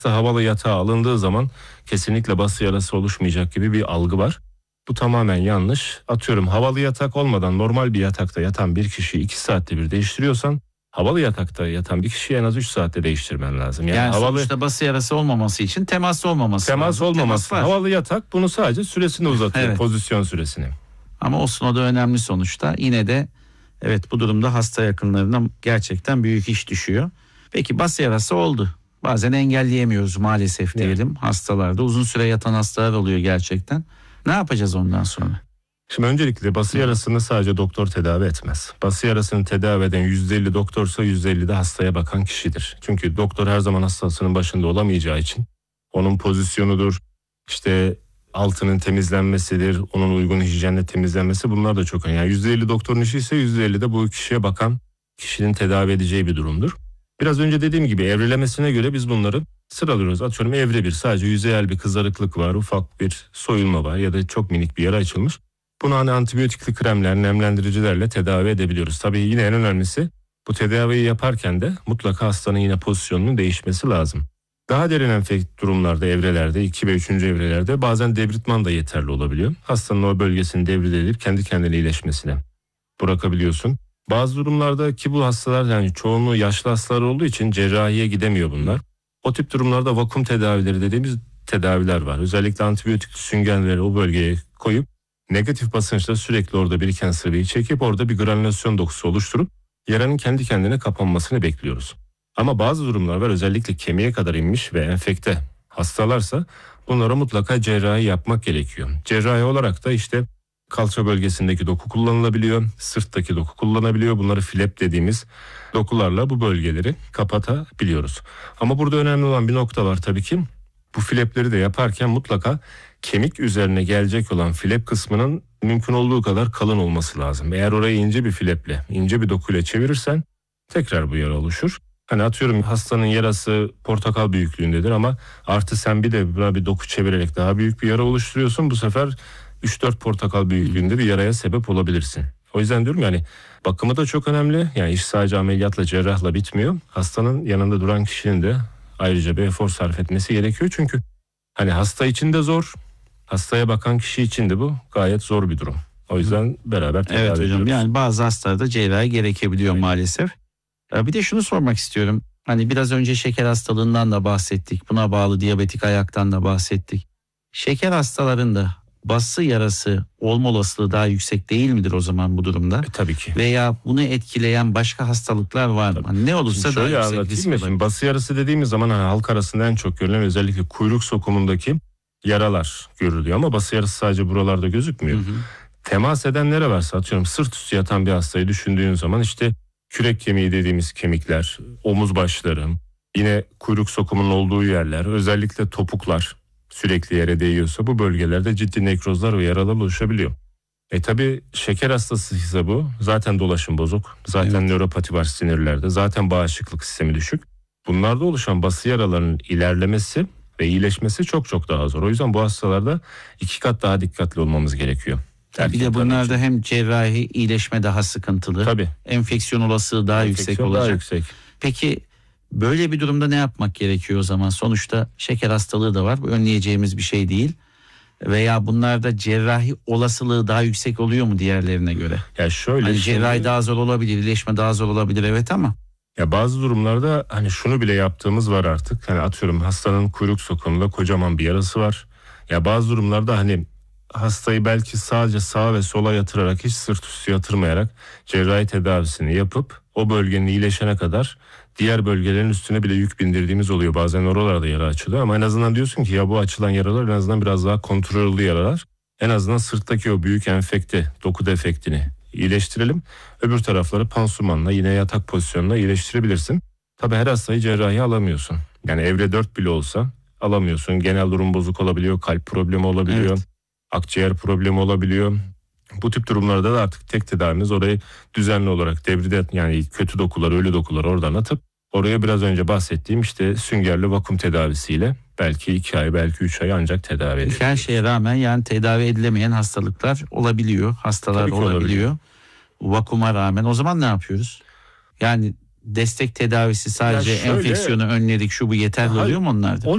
havalı yatağa alındığı zaman kesinlikle bası yarası oluşmayacak gibi bir algı var. Bu tamamen yanlış. Atıyorum, havalı yatak olmadan normal bir yatakta yatan bir kişiyi 2 saatte bir değiştiriyorsan, havalı yatakta yatan bir kişiyi en az 3 saatte değiştirmen lazım. Yani havalı sonuçta bası yarası olmaması için temas olmaması temas lazım. olmaması. Temas var. Havalı yatak bunu sadece süresini uzatıyor, Evet. pozisyon süresini. Ama olsun, o da önemli sonuçta. Yine de evet, bu durumda hasta yakınlarına gerçekten büyük iş düşüyor. Peki bas yarası oldu. Bazen engelleyemiyoruz maalesef diyelim, hastalarda. Uzun süre yatan hastalar oluyor gerçekten. Ne yapacağız ondan sonra? Şimdi öncelikle bası yarasını sadece doktor tedavi etmez. Bası yarasını tedavi eden %50 doktorsa %50 de hastaya bakan kişidir. Çünkü doktor her zaman hastasının başında olamayacağı için onun pozisyonudur, işte altının temizlenmesidir, onun uygun hijyenle temizlenmesi, bunlar da çok önemli. Yani %50 doktorun işi ise %50 de bu kişiye bakan kişinin tedavi edeceği bir durumdur. Biraz önce dediğim gibi evrelemesine göre biz bunları sıralıyoruz. Atıyorum, evre 1 sadece yüzeyel bir kızarıklık var, ufak bir soyulma var ya da çok minik bir yara açılmış. Bunu antibiyotikli kremler, nemlendiricilerle tedavi edebiliyoruz. Tabii yine en önemlisi, bu tedaviyi yaparken de mutlaka hastanın yine pozisyonunun değişmesi lazım. Daha derin durumlarda, evrelerde, 2 ve 3. evrelerde bazen debritman da yeterli olabiliyor. Hastanın o bölgesini devrid edip kendi kendine iyileşmesine bırakabiliyorsun. Bazı durumlarda, ki bu hastalar yani çoğunluğu yaşlı hastalar olduğu için cerrahiye gidemiyor bunlar. O tip durumlarda vakum tedavileri dediğimiz tedaviler var. Özellikle antibiyotik süngerleri o bölgeye koyup negatif basınçla sürekli orada biriken sıvıyı çekip orada bir granülasyon dokusu oluşturup yaranın kendi kendine kapanmasını bekliyoruz. Ama bazı durumlar var, özellikle kemiğe kadar inmiş ve enfekte hastalarsa bunlara mutlaka cerrahi yapmak gerekiyor. Cerrahi olarak da işte kalça bölgesindeki doku kullanılabiliyor, sırttaki doku kullanılabiliyor. Bunları flap dediğimiz dokularla bu bölgeleri kapatabiliyoruz. Ama burada önemli olan bir nokta var tabii ki. Bu flapleri de yaparken mutlaka kemik üzerine gelecek olan flap kısmının mümkün olduğu kadar kalın olması lazım. Eğer orayı ince bir flaple, ince bir dokuyla çevirirsen tekrar bu yara oluşur. Hani atıyorum, hastanın yarası portakal büyüklüğündedir ama artı sen bir de buna bir doku çevirerek daha büyük bir yara oluşturuyorsun. Bu sefer 3-4 portakal büyüklüğünde bir yaraya sebep olabilirsin. O yüzden diyorum yani, bakımı da çok önemli. Yani iş sadece ameliyatla, cerrahla bitmiyor. Hastanın yanında duran kişinin de ayrıca bir efor sarf etmesi gerekiyor. Çünkü hani hasta için de zor, hastaya bakan kişi için de bu gayet zor bir durum. O yüzden beraber tedavi Evet hocam, ediyoruz. yani bazı hastalarda cerrahi gerekebiliyor maalesef. Bir de şunu sormak istiyorum. Hani biraz önce şeker hastalığından da bahsettik. Buna bağlı diyabetik ayaktan da bahsettik. Şeker hastalarında bası yarası olma olasılığı daha yüksek değil midir o zaman bu durumda? Tabii ki. Veya bunu etkileyen başka hastalıklar var mı? Hani ne olursa Şimdi daha şöyle yüksek anlatayım risk mı? olabilir. Şimdi bası yarası dediğimiz zaman hani halk arasında en çok görülen özellikle kuyruk sokumundaki yaralar görülüyor. Ama bası yarası sadece buralarda gözükmüyor. Temas eden nere varsa, atıyorum sırt üstü yatan bir hastayı düşündüğün zaman işte kürek kemiği dediğimiz kemikler, omuz başları, yine kuyruk sokumunun olduğu yerler, özellikle topuklar sürekli yere değiyorsa bu bölgelerde ciddi nekrozlar ve yaralar oluşabiliyor. Tabii şeker hastasıysa bu zaten dolaşım bozuk, zaten nöropati var sinirlerde, zaten bağışıklık sistemi düşük. Bunlarda oluşan bası yaralarının ilerlemesi ve iyileşmesi çok çok daha zor. O yüzden bu hastalarda 2 kat daha dikkatli olmamız gerekiyor. Bir de bunlarda hem cerrahi iyileşme daha sıkıntılı. Tabii. Enfeksiyon olasılığı daha yüksek olacak. Daha yüksek. Peki böyle bir durumda ne yapmak gerekiyor o zaman? Sonuçta şeker hastalığı da var. Bu önleyeceğimiz bir şey değil. Veya bunlarda cerrahi olasılığı daha yüksek oluyor mu diğerlerine göre? Ya şöyle, hani cerrahi daha zor olabilir, iyileşme daha zor olabilir, evet, ama ya bazı durumlarda hani şunu bile yaptığımız var artık. Hani atıyorum, hastanın kuyruk sokumunda kocaman bir yarası var. Ya bazı durumlarda hani hastayı belki sadece sağa ve sola yatırarak, hiç sırt üstü yatırmayarak cerrahi tedavisini yapıp o bölgenin iyileşene kadar diğer bölgelerin üstüne bile yük bindirdiğimiz oluyor. Bazen oralarda yara açılıyor ama en azından diyorsun ki ya bu açılan yaralar en azından biraz daha kontrollü yaralar. En azından sırttaki o büyük enfekte doku defektini iyileştirelim. Öbür tarafları pansumanla, yine yatak pozisyonuna iyileştirebilirsin. Tabii her hastayı cerrahi alamıyorsun. Yani evre 4 bile olsa alamıyorsun. Genel durum bozuk olabiliyor, kalp problemi olabiliyor, akciğer problemi olabiliyor. Bu tip durumlarda da artık tek tedavimiz orayı düzenli olarak devride, yani kötü dokular, ölü dokular oradan atıp oraya biraz önce bahsettiğim işte süngerli vakum tedavisiyle belki 2 ay, belki 3 ay ancak tedavi edilir. her şeye rağmen yani tedavi edilemeyen hastalıklar olabiliyor. Hastalar olabiliyor. Vakuma rağmen o zaman ne yapıyoruz? Yani destek tedavisi sadece enfeksiyonu önledik, şu bu yeterli oluyor mu onlarda?